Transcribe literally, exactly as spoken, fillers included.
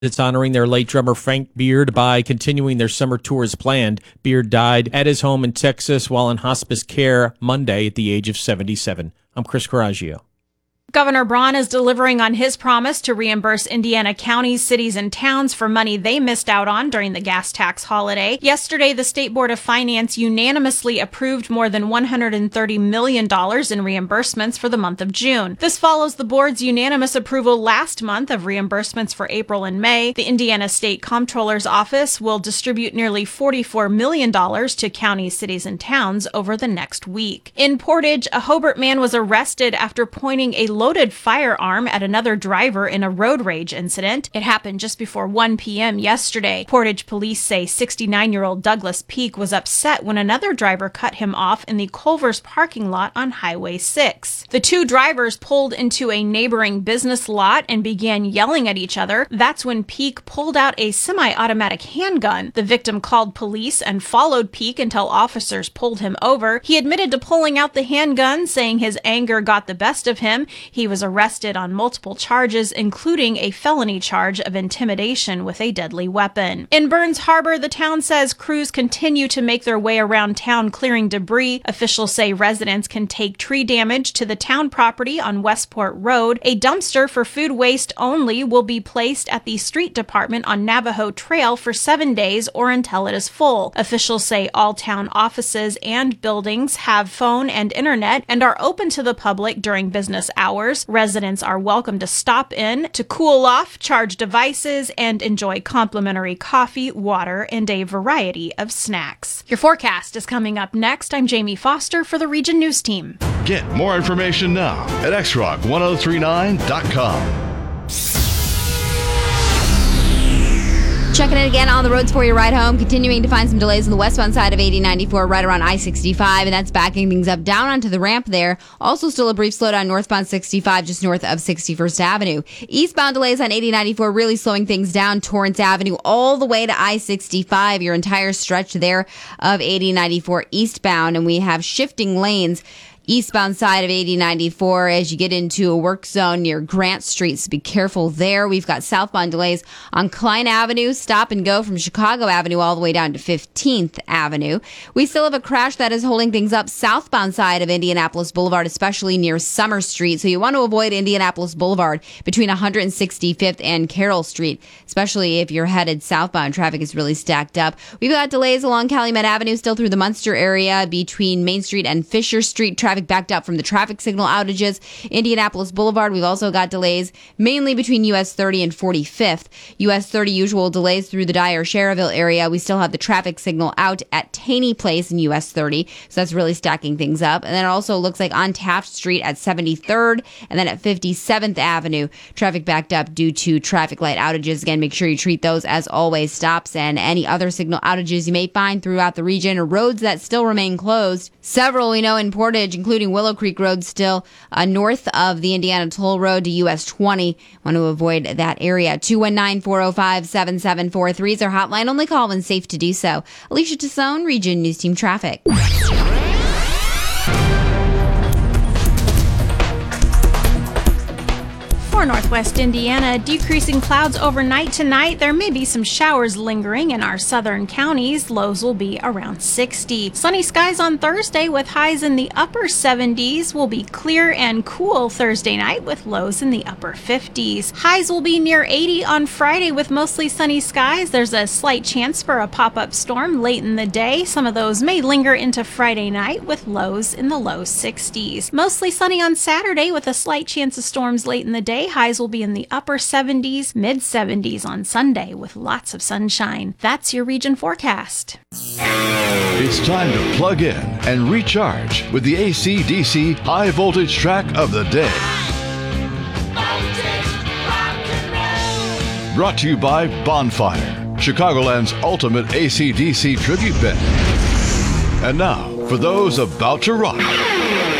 It's honoring their late drummer Frank Beard by continuing their summer tour as planned. Beard died at his home in Texas while in hospice care Monday at the age of seventy-seven. I'm Chris Coraggio. Governor Braun is delivering on his promise to reimburse Indiana counties, cities, and towns for money they missed out on during the gas tax holiday. Yesterday, the State Board of Finance unanimously approved more than one hundred thirty million dollars in reimbursements for the month of June. This follows the board's unanimous approval last month of reimbursements for April and May. The Indiana State Comptroller's Office will distribute nearly forty-four million dollars to counties, cities, and towns over the next week. In Portage, a Hobart man was arrested after pointing a loaded firearm at another driver in a road rage incident. It happened just before one p.m. yesterday. Portage police say sixty-nine-year-old Douglas Peak was upset when another driver cut him off in the Culver's parking lot on Highway six. The two drivers pulled into a neighboring business lot and began yelling at each other. That's when Peak pulled out a semi-automatic handgun. The victim called police and followed Peak until officers pulled him over. He admitted to pulling out the handgun, saying his anger got the best of him. He was arrested on multiple charges, including a felony charge of intimidation with a deadly weapon. In Burns Harbor, the town says crews continue to make their way around town clearing debris. Officials say residents can take tree damage to the town property on Westport Road. A dumpster for food waste only will be placed at the street department on Navajo Trail for seven days or until it is full. Officials say all town offices and buildings have phone and internet and are open to the public during business hours. Residents are welcome to stop in to cool off, charge devices, and enjoy complimentary coffee, water, and a variety of snacks. Your forecast is coming up next. I'm Jamie Foster for the Region News Team. Get more information now at x rock ten thirty-nine dot com. Checking it again on the roads for your ride home. Continuing to find some delays on the westbound side of eighty ninety-four right around I sixty-five, and that's backing things up down onto the ramp there. Also still a brief slowdown northbound sixty-five just north of sixty-first Avenue. Eastbound delays on eighty ninety-four really slowing things down Torrance Avenue all the way to I sixty-five, your entire stretch there of eighty ninety-four eastbound, and we have shifting lanes eastbound side of eighty ninety-four as you get into a work zone near Grant Street, so be careful there. We've got southbound delays on Klein Avenue, stop and go from Chicago Avenue all the way down to fifteenth Avenue. We still have a crash that is holding things up southbound side of Indianapolis Boulevard, especially near Summer Street, so you want to avoid Indianapolis Boulevard between one hundred sixty-fifth and Carroll Street, especially if you're headed southbound. Traffic is really stacked up. We've got delays along Calumet Avenue, still through the Munster area between Main Street and Fisher Street. Traffic backed up from the traffic signal outages. Indianapolis Boulevard, we've also got delays mainly between U S thirty and forty-fifth. U S thirty usual delays through the Dyer-Sherrville area. We still have the traffic signal out at Taney Place in U S thirty, so that's really stacking things up. And then it also looks like on Taft Street at seventy-third and then at fifty-seventh Avenue, traffic backed up due to traffic light outages. Again, make sure you treat those as always stops, and any other signal outages you may find throughout the region or roads that still remain closed. Several we know in Portage, including Willow Creek Road, still uh, north of the Indiana Toll Road to U S twenty. Want to avoid that area. two one nine, four oh five, seven seven four three is our hotline. Only call when safe to do so. Alicia Tassone, Region News Team Traffic. For Northwest Indiana, decreasing clouds overnight tonight. There may be some showers lingering in our southern counties. Lows will be around sixty. Sunny skies on Thursday with highs in the upper seventies. Will be clear and cool Thursday night with lows in the upper fifties. Highs will be near eighty on Friday with mostly sunny skies. There's a slight chance for a pop-up storm late in the day. Some of those may linger into Friday night with lows in the low sixties. Mostly sunny on Saturday with a slight chance of storms late in the day. Highs will be in the upper seventies, mid seventies on Sunday with lots of sunshine. That's your region forecast. It's time to plug in and recharge with the A C D C High Voltage Track of the Day. Brought to you by Bonfire, Chicagoland's ultimate A C D C tribute band. And now, for those about to rock.